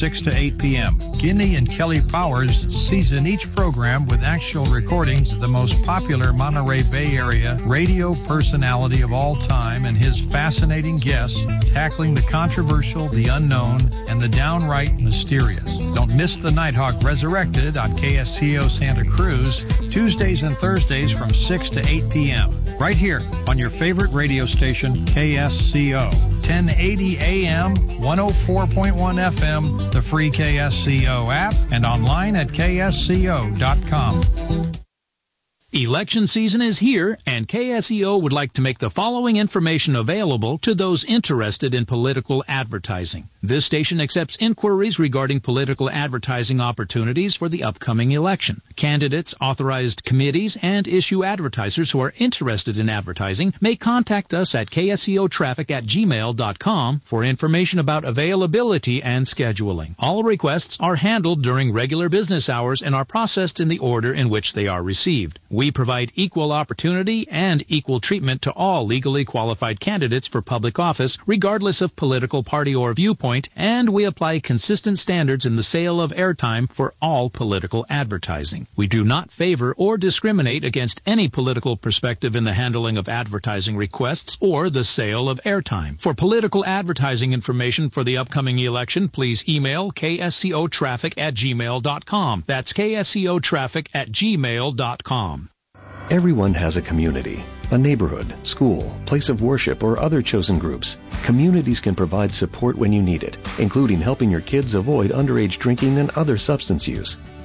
6 to 8 p.m. Guinea and Kelly Powers season each program with actual recordings of the most popular Monterey Bay Area radio personality of all time and his fascinating guests tackling the controversial, the unknown, and the downright mysterious. Don't miss the Nighthawk Resurrected on KSCO Santa Cruz, Tuesdays and Thursdays from 6 to 8 p.m. Right here on your favorite radio station, KSCO. 1080 AM, 104.1 FM, the free KSCO app, and online at ksco.com. Election season is here, and KSEO would like to make the following information available to those interested in political advertising. This station accepts inquiries regarding political advertising opportunities for the upcoming election. Candidates, authorized committees, and issue advertisers who are interested in advertising may contact us at kseotraffic@gmail.com for information about availability and scheduling. All requests are handled during regular business hours and are processed in the order in which they are received. We provide equal opportunity and equal treatment to all legally qualified candidates for public office, regardless of political party or viewpoint, and we apply consistent standards in the sale of airtime for all political advertising. We do not favor or discriminate against any political perspective in the handling of advertising requests or the sale of airtime. For political advertising information for the upcoming election, please email kscotraffic@gmail.com. That's kscotraffic@gmail.com. Everyone has a community, a neighborhood, school, place of worship, or other chosen groups. Communities can provide support when you need it, including helping your kids avoid underage drinking and other substance use.